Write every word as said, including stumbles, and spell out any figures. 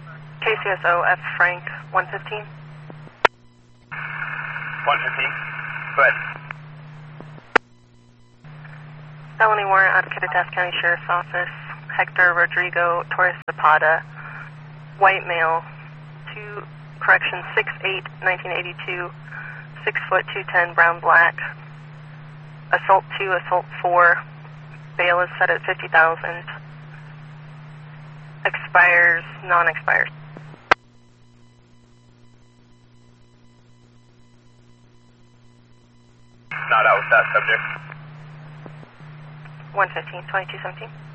K C S O F Frank, one fifteen. one fifteen. Go ahead. Felony warrant out of Kittitas County Sheriff's Office. Hector Rodrigo Torres Zapata, white male, two, correction, six eight, nineteen eighty-two, six foot, two ten, brown black. Assault two, assault four. Bail is set at fifty thousand. Expires, non-expires. Not out with that subject. one fifteen, twenty-two seventeen.